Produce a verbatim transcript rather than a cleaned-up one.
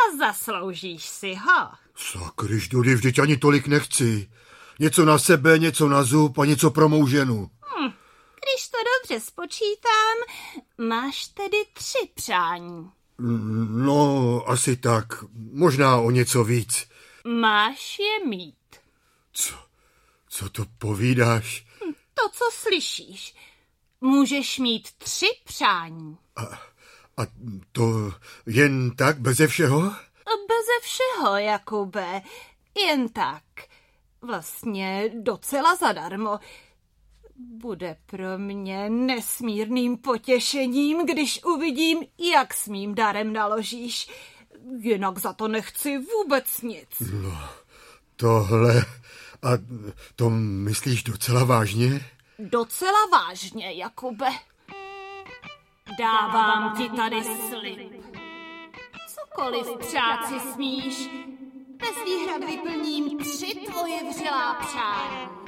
a zasloužíš si ho. Sakryš, Dudy, vždyť ani tolik nechci. Něco na sebe, něco na zub a něco pro mou ženu. Hm, když to dobře spočítám, máš tedy tři přání. No, asi tak. Možná o něco víc. Máš je mít. Co? Co to povídáš? To, co slyšíš. Můžeš mít tři přání. A, a to jen tak, beze všeho? Beze všeho, Jakube. Jen tak. Vlastně docela zadarmo. Bude pro mě nesmírným potěšením, když uvidím, jak s mým darem naložíš. Jinak za to nechci vůbec nic. No, tohle... A to myslíš docela vážně? Docela vážně, Jakube. Dávám ti tady slib. Cokoliv přát si smíš, bez výhrad vyplním tři tvoje vřelá přání.